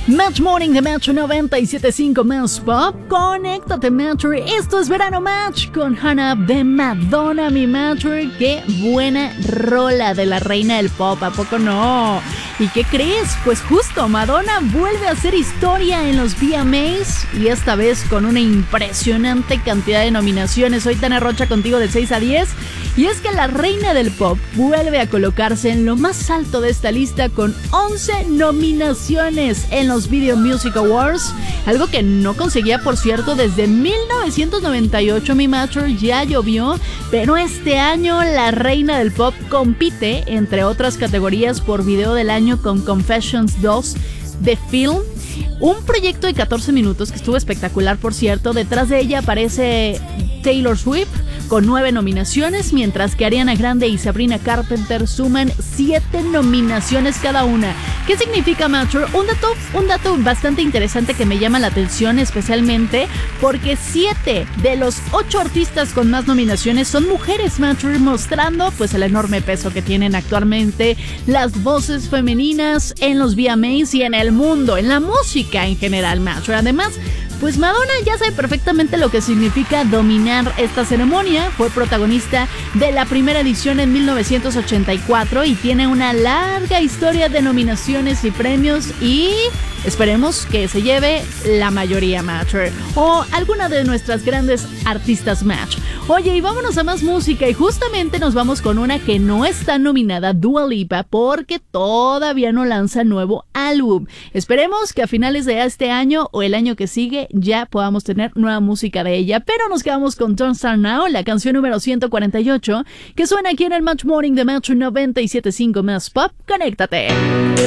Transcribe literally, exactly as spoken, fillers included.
Match Morning de Metro noventa y siete punto cinco Más Pop. Conéctate, Metro. Esto es Verano Match con Hannah de Madonna, mi Metro. Qué buena rola de la reina del pop, ¿a poco no? ¿Y qué crees? Pues justo Madonna vuelve a hacer historia en los V M As y esta vez con una impresionante cantidad de nominaciones. Soy Tania Rocha contigo de seis a diez. Y es que la reina del pop vuelve a colocarse en lo más alto de esta lista con once nominaciones en los Video Music Awards, algo que no conseguía, por cierto, desde mil novecientos noventa y ocho. Mi Metro, ya llovió, pero este año la reina del pop compite, entre otras categorías, por video del año con Confessions dos de Film, un proyecto de catorce minutos que estuvo espectacular, por cierto. Detrás de ella aparece Taylor Swift con nueve nominaciones, mientras que Ariana Grande y Sabrina Carpenter suman siete nominaciones cada una. ¿Qué significa, Metro? Un dato, un dato bastante interesante que me llama la atención, especialmente porque siete de los ocho artistas con más nominaciones son mujeres, Metro, mostrando pues el enorme peso que tienen actualmente las voces femeninas en los V M As y en el mundo, en la música en general, Metro. Además, pues Madonna ya sabe perfectamente lo que significa dominar esta ceremonia. Fue protagonista de la primera edición en mil novecientos ochenta y cuatro y tiene una larga historia de nominaciones y premios, y esperemos que se lleve la mayoría, Match, o alguna de nuestras grandes artistas, Match. Oye, y vámonos a más música, y justamente nos vamos con una que no está nominada, Dua Lipa, porque todavía no lanza nuevo álbum. Esperemos que a finales de este año o el año que sigue ya podamos tener nueva música de ella, pero nos quedamos con Don't Start Now, la canción número ciento cuarenta y ocho, que suena aquí en el Match Morning de Metro noventa y siete punto cinco Más Pop. Conéctate.